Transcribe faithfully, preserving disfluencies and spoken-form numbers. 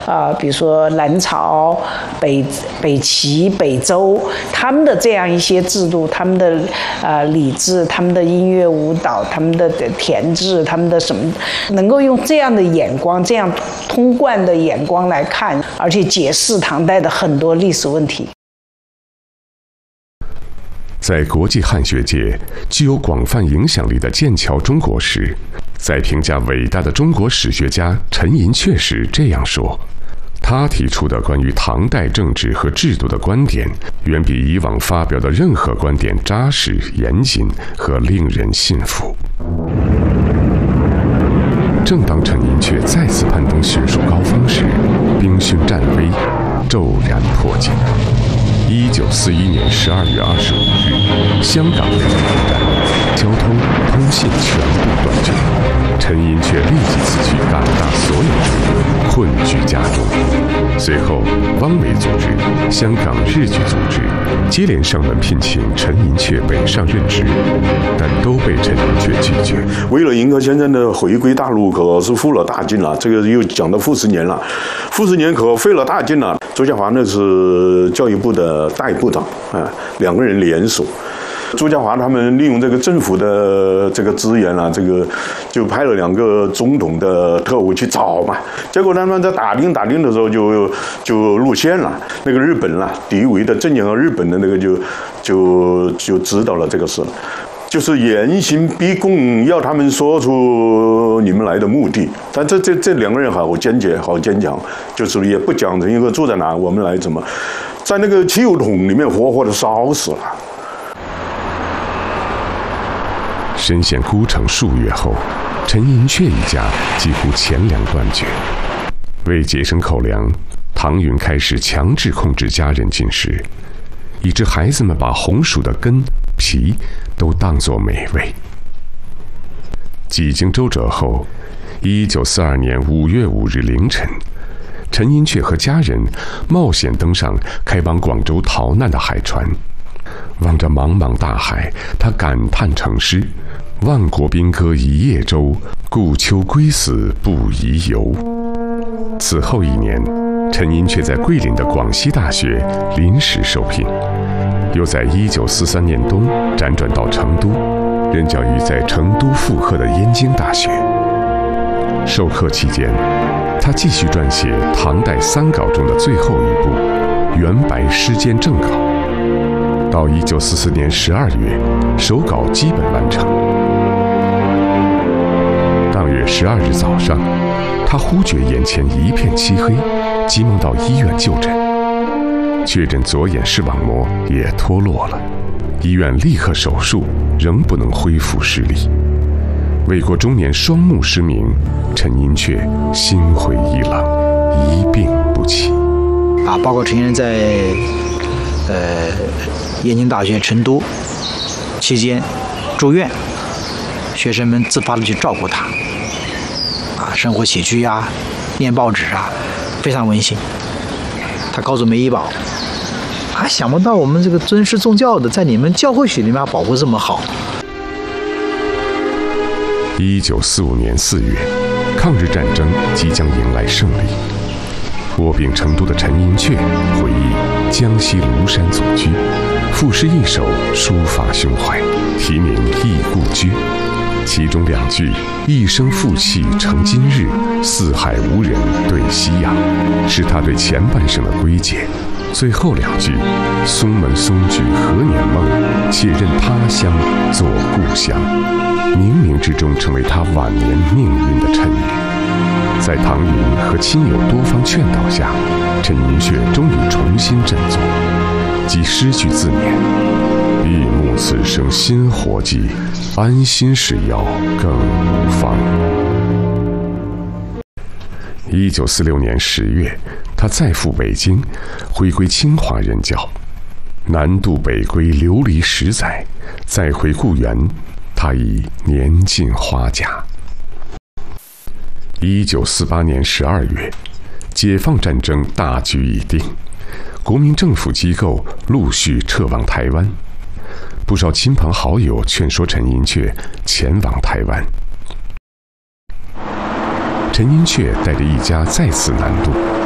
啊、呃，比如说南朝、北北齐、北周，他们的这样一些制度，他们的呃礼制、他们的音乐舞蹈、他们的田制、他们的什么，能够用这样的眼光、这样通贯的眼光来看，而且解释唐代的很多历史问题。 在国际汉学界具有广泛影响力的《剑桥中国史》，在评价伟大的中国史学家陈寅恪时这样说：他提出的关于唐代政治和制度的观点，远比以往发表的任何观点扎实、严谨和令人信服。正当陈寅恪再次攀登学术高峰时，兵凶战危，骤然迫近。一九四一年十二月二十五日，香港被封战，交通、通信全部断绝。陈寅恪立即辞去港大所有职务，困居家中。随后，汪伪组织、香港日据组织接连上门聘请陈寅恪北上任职，但都被陈寅恪拒绝。 为了迎合先生的回归大陆，可是费了大劲了。这个又讲到傅斯年了，傅斯年可费了大劲了。周家华呢是教育部的代部长，啊，两个人联手。周家华他们利用这个政府的这个资源啊，这个就派了两个总统的特务去找嘛。结果他们在打听打听的时候就就露馅了，那个日本啦，敌伪的镇江和日本的那个就就就知道了这个事了。就是严刑逼供，要他们说出你们来的目的。但这这这两个人好坚决，好坚强，就是也不讲一个住在哪，我们来怎么，在那个汽油桶里面活活的烧死了。 身陷孤城数月后，陈寅恪一家几乎钱粮断绝。为节省口粮，唐云开始强制控制家人进食，以致孩子们把红薯的根、皮都当作美味。几经周折后，一九四二年五月五日凌晨，陈寅恪和家人冒险登上开往广州逃难的海船。望着茫茫大海，他感叹成诗：万国宾歌一叶舟，故丘归死不宜游。此后一年，陈寅恪在桂林的广西大学临时受聘，又在一九四三年冬辗转到成都，任教于在成都附设的燕京大学。授课期间，他继续撰写唐代三稿中的最后一部《元白诗笺正稿》。到一九四四年十二月，手稿基本完成。当月十二日早上，他忽觉眼前一片漆黑，急忙到医院就诊，确诊左眼视网膜也脱落了。医院立刻手术，仍不能恢复视力。为国中年双目失明，陈寅恪心灰意冷，一病不起。 啊，包括陈先生在呃燕京大学成都期间住院，学生们自发的去照顾他，啊，生活起居啊，念报纸啊，非常温馨。他告诉梅一宝，啊，想不到我们这个尊师重教的，在你们教会学里面保护这么好。 一九四五年四月，抗日战争即将迎来胜利。卧病成都的陈寅恪回忆江西庐山祖居，赋诗一首抒发胸怀，题名《忆故居》。其中两句“一生负气成今日，四海无人对夕阳”，是他对前半生的归结。最后两句“松门松菊何年梦，且任他乡作故乡”，冥冥之中成为他晚年命运的谶语。在唐云和亲友多方劝导下，陈寅恪终于重新振作，即诗句自勉：“闭目此生新活计，安心是药更无方。”一九四六年十月，他再赴北京，回归清华任教。南渡北归流离十载，再回故园，他已年近花甲。一九四八年十二月，解放战争大局已定，国民政府机构陆续撤往台湾。不少亲朋好友劝说陈寅恪前往台湾。陈寅恪带着一家再次南渡，